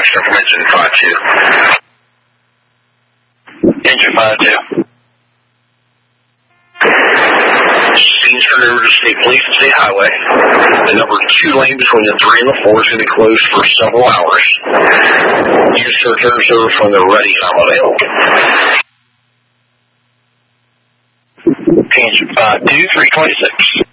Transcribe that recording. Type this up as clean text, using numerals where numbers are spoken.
Western from engine 52. Engine 52. Scene's turned over to State Police and State Highway. The number 2 lane between the 3 and the 4 is going to be closed for several hours. Use to return service when they're ready, I'm available. Engine 52, 326.